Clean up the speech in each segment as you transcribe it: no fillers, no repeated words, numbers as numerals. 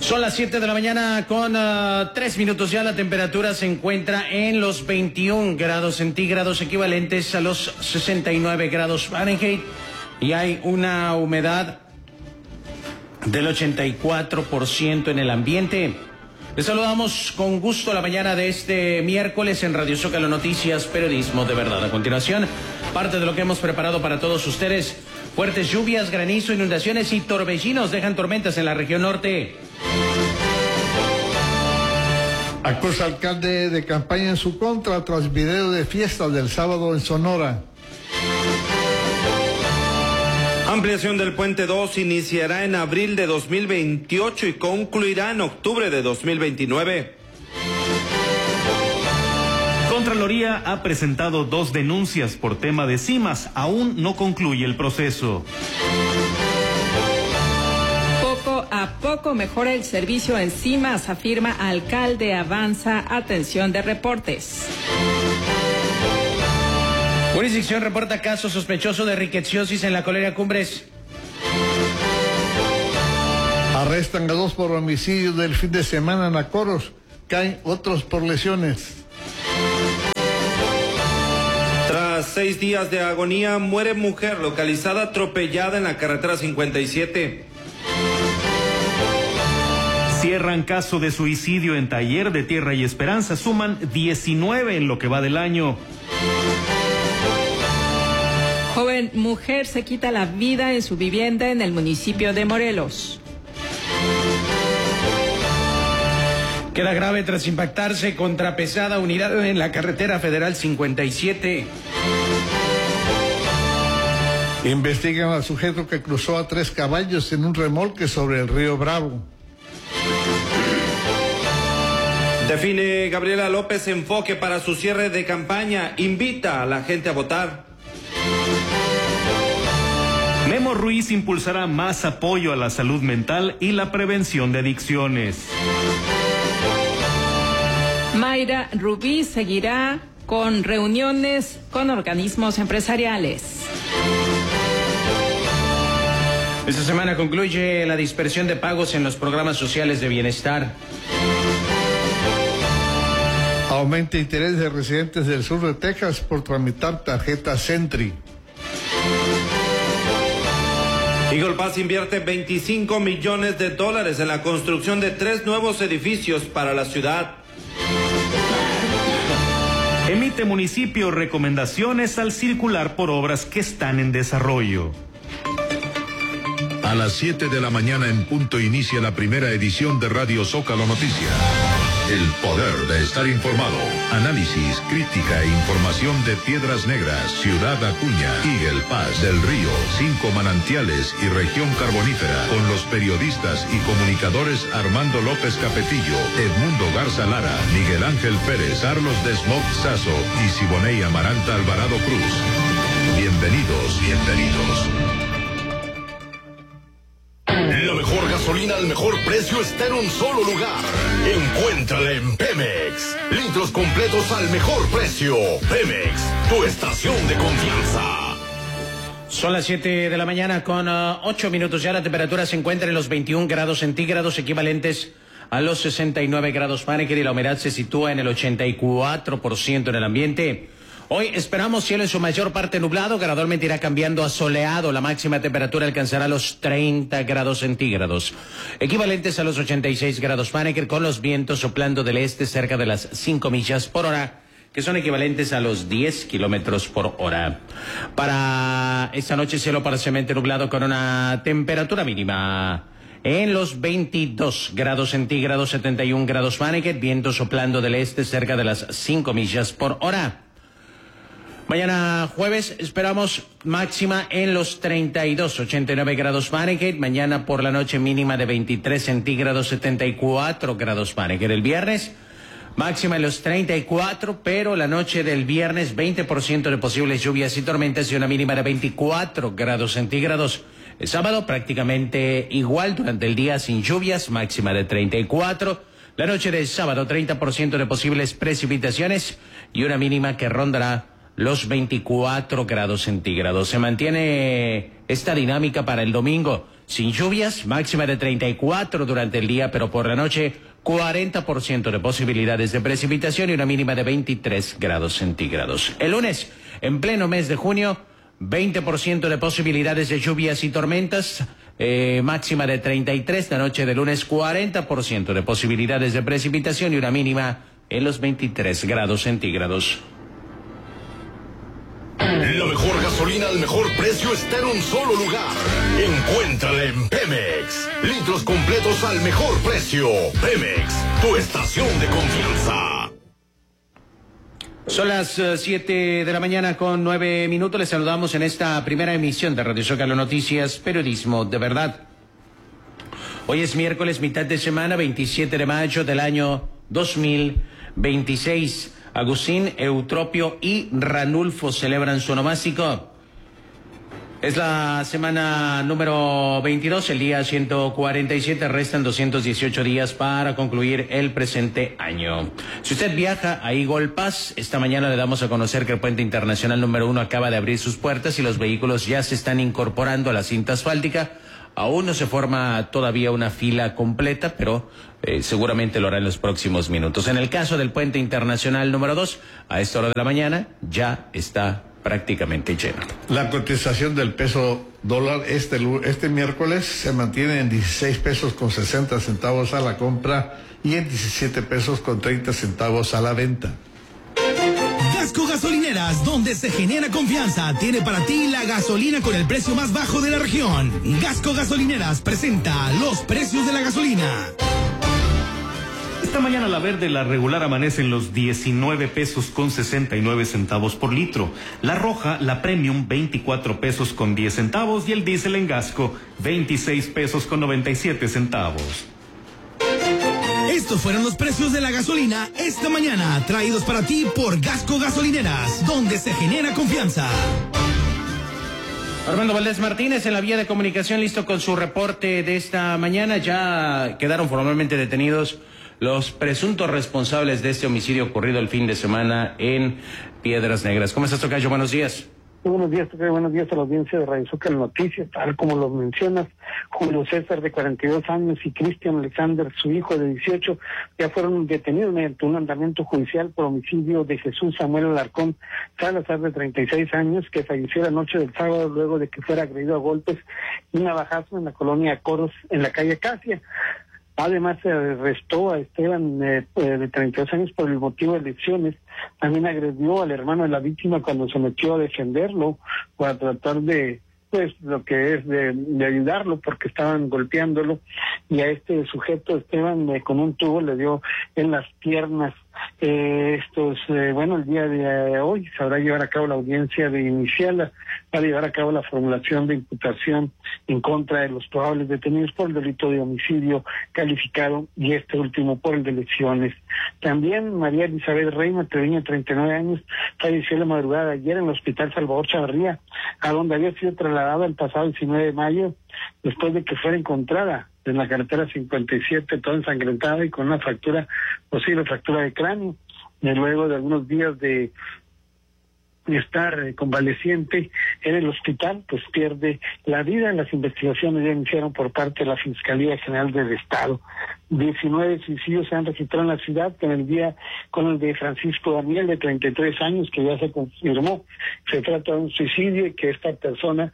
Son las 7 de la mañana con 3 minutos ya. La temperatura se encuentra en los 21 grados centígrados, equivalentes a los 69 grados Fahrenheit. Y hay una humedad del 84% en el ambiente. Les saludamos con gusto la mañana de este miércoles en Radio Zócalo Noticias, periodismo de verdad. A continuación, parte de lo que hemos preparado para todos ustedes. Fuertes lluvias, granizo, inundaciones y torbellinos dejan tormentas en la región norte. Acusa alcalde de campaña en su contra tras video de fiesta del sábado en Sonora. Ampliación del Puente 2 iniciará en abril de 2028 y concluirá en octubre de 2029. Contraloría ha presentado 2 denuncias por tema de cimas. Aún no concluye el proceso. Poco a poco mejora el servicio en cimas, afirma alcalde. Avanza atención de reportes. Jurisdicción reporta caso sospechoso de riqueciosis en la colonia Cumbres. Arrestan a 2 por homicidio del fin de semana en Acoros. Caen otros por lesiones. Tras 6 días de agonía, muere mujer localizada atropellada en la carretera 57. Cierran caso de suicidio en Taller de Tierra y Esperanza. Suman 19 en lo que va del año. Joven mujer se quita la vida en su vivienda en el municipio de Morelos. Queda grave tras impactarse contra pesada unidad en la carretera federal 57. Investigan al sujeto que cruzó a 3 caballos en un remolque sobre el río Bravo. Define Gabriela López enfoque para su cierre de campaña. Invita a la gente a votar. Memo Ruiz impulsará más apoyo a la salud mental y la prevención de adicciones. Mayra Rubí seguirá con reuniones con organismos empresariales. Esta semana concluye la dispersión de pagos en los programas sociales de bienestar. Aumenta interés de residentes del sur de Texas por tramitar tarjeta Sentry. Eagle Pass invierte $25 millones en la construcción de 3 nuevos edificios para la ciudad. Emite municipio recomendaciones al circular por obras que están en desarrollo. A las 7 de la mañana en punto inicia la primera edición de Radio Zócalo Noticias. El poder de estar informado. Análisis, crítica e información de Piedras Negras, Ciudad Acuña, Eagle Pass, Del Río, 5 Manantiales y Región Carbonífera. Con los periodistas y comunicadores Armando López Capetillo, Edmundo Garza Lara, Miguel Ángel Pérez, Carlos Desmog Sazo y Siboney Amaranta Alvarado Cruz. Bienvenidos. La mejor gasolina al mejor precio está en un solo lugar. Encuéntrala en Pemex. Litros completos al mejor precio. Pemex, tu estación de confianza. Son las 7 de la mañana con 8 minutos ya. La temperatura se encuentra en los 21 grados centígrados, equivalentes a los 69 grados Fahrenheit, y la humedad se sitúa en el 84% en el ambiente. Hoy esperamos cielo en su mayor parte nublado, gradualmente irá cambiando a soleado. La máxima temperatura alcanzará los 30 grados centígrados, equivalentes a los 86 grados Fahrenheit, con los vientos soplando del este cerca de las 5 millas por hora, que son equivalentes a los 10 kilómetros por hora. Para esta noche, cielo parcialmente nublado con una temperatura mínima en los 22 grados centígrados, 71 grados Fahrenheit, viento soplando del este cerca de las 5 millas por hora. Mañana jueves esperamos máxima en los 32, 89 grados Fahrenheit. Mañana por la noche mínima de 23 centígrados, 74 grados Fahrenheit. El viernes máxima en los 34, pero la noche del viernes 20% de posibles lluvias y tormentas y una mínima de 24 grados centígrados. El sábado prácticamente igual, durante el día sin lluvias, máxima de 34. La noche del sábado 30% de posibles precipitaciones y una mínima que rondará los 24 grados centígrados. Se mantiene esta dinámica para el domingo. sin lluvias, máxima de 34 durante el día, pero por la noche 40% de posibilidades de precipitación y una mínima de 23 grados centígrados. El lunes, en pleno mes de junio, 20% de posibilidades de lluvias y tormentas, máxima de 33, la noche de lunes 40% de posibilidades de precipitación y una mínima en los 23 grados centígrados. La mejor gasolina al mejor precio está en un solo lugar. Encuéntrala en Pemex. Litros completos al mejor precio. Pemex, tu estación de confianza. Son las 7 de la mañana con 9 minutos. Les saludamos en esta primera emisión de Radio Zócalo Noticias, periodismo de verdad. Hoy es miércoles, mitad de semana, 27 de mayo del año 2026. Agustín, Eutropio y Ranulfo celebran su onomástico. Es la semana número 22, el día 147, restan 218 días para concluir el presente año. Si usted viaja a Eagle Pass, esta mañana le damos a conocer que el puente internacional número 1 acaba de abrir sus puertas y los vehículos ya se están incorporando a la cinta asfáltica. Aún no se forma todavía una fila completa, pero seguramente lo hará en los próximos minutos. En el caso del puente internacional número 2, a esta hora de la mañana ya está prácticamente lleno. La cotización del peso dólar este miércoles se mantiene en 16 pesos con 60 centavos a la compra y en 17 pesos con 30 centavos a la venta. Gasco Gasolineras, donde se genera confianza, tiene para ti la gasolina con el precio más bajo de la región. Gasco Gasolineras presenta los precios de la gasolina. Esta mañana la verde, la regular, amanece en los 19 pesos con 69 centavos por litro. La roja, la premium, 24 pesos con 10 centavos y el diésel en Gasco, 26 pesos con 97 centavos. Estos fueron los precios de la gasolina esta mañana, traídos para ti por Gasco Gasolineras, donde se genera confianza. Armando Valdés Martínez en la vía de comunicación, listo con su reporte de esta mañana. Ya quedaron formalmente detenidos los presuntos responsables de este homicidio ocurrido el fin de semana en Piedras Negras. ¿Cómo estás, tocayo? Buenos días. Buenos días, Tocayo. Buenos días a la audiencia de Radio Zócalo Noticias. Tal como lo mencionas, Julio César, de 42 años, y Cristian Alexander, su hijo, de 18, ya fueron detenidos mediante un andamiento judicial por homicidio de Jesús Samuel Alarcón Salazar, de 36 años, que falleció la noche del sábado luego de que fuera agredido a golpes y navajazos en la colonia Coros, en la calle Acacia. Además, se arrestó a Esteban, de 32 años, por el motivo de lesiones. También agredió al hermano de la víctima cuando se metió a defenderlo, para tratar de, lo que es de ayudarlo, porque estaban golpeándolo. Y a este sujeto, Esteban, con un tubo le dio en las piernas. El día de hoy se habrá llevar a cabo la audiencia de inicial para llevar a cabo la formulación de imputación en contra de los probables detenidos por el delito de homicidio calificado y este último por el de lesiones. También María Elizabeth Reina Treviño, 39 años, falleció la madrugada de ayer en el Hospital Salvador Chavarría, a donde había sido trasladada el pasado 19 de mayo, después de que fuera encontrada en la carretera 57, toda ensangrentada y con una posible fractura de cráneo. Y luego de algunos días de estar convaleciente en el hospital, pues pierde la vida. Las investigaciones ya iniciaron por parte de la Fiscalía General del Estado. 19 suicidios se han registrado en la ciudad, con el de Francisco Daniel, de 33 años, que ya se confirmó. Se trata de un suicidio y que esta persona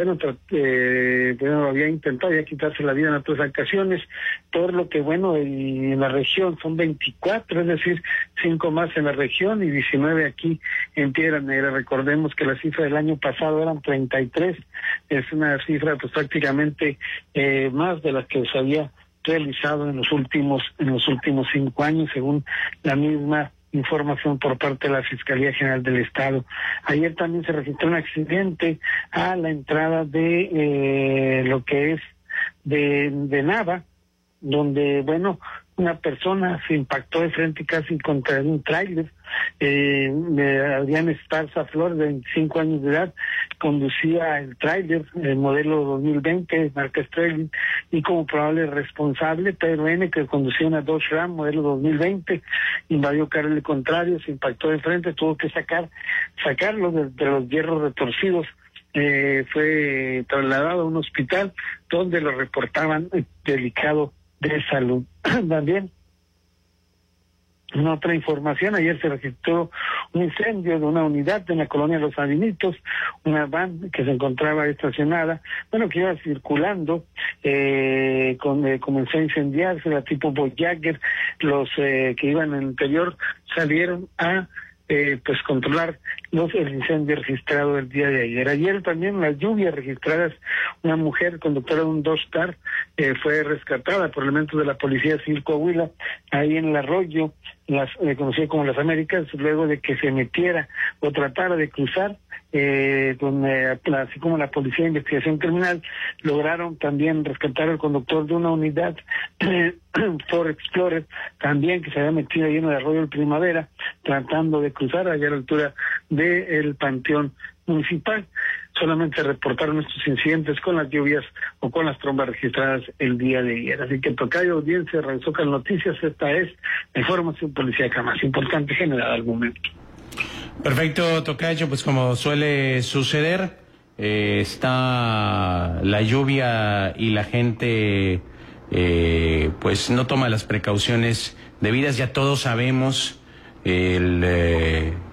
había intentado ya quitarse la vida en otras ocasiones, por lo que y en la región son 24, es decir, 5 más en la región y 19 aquí en Piedras Negras. Recordemos que la cifra del año pasado eran 33, es una cifra pues prácticamente más de las que se había realizado en los últimos 5 años, según la misma información por parte de la Fiscalía General del Estado. Ayer también se registró un accidente a la entrada de lo que es de Nava, donde una persona se impactó de frente casi contra un tráiler. Adrián Esparza Flores, de 25 años de edad, conducía el tráiler, el modelo 2020, marca Sterling, y como probable responsable, Pedro N., que conducía una Dodge Ram, modelo 2020, invadió carril contrario, se impactó de frente, tuvo que sacarlo de los hierros retorcidos fue trasladado a un hospital donde lo reportaban delicado de salud. También, en otra información, ayer se registró un incendio de una unidad en la colonia Los Sabinitos, una van que se encontraba estacionada, que iba circulando, comenzó a incendiarse, la tipo Voyager. Los que iban en el interior salieron a controlar el incendio registrado el día de ayer. Ayer también las lluvias registradas, una mujer conductora de un Dos-Car fue rescatada por elementos de la Policía Civil Coahuila, ahí en el arroyo, conocido como Las Américas, luego de que se metiera o tratara de cruzar, así como la Policía de Investigación Criminal, lograron también rescatar al conductor de una unidad Ford Explorer, también que se había metido ahí en el arroyo del Primavera, tratando de cruzar allá a la altura del Panteón Municipal. Solamente reportaron estos incidentes con las lluvias o con las trombas registradas el día de ayer. Así que, tocayo, audiencia, Radio Zócalo Noticias, esta es la información policíaca más importante generada al momento. Perfecto, tocayo, pues como suele suceder, está la lluvia y la gente pues no toma las precauciones debidas. Ya todos sabemos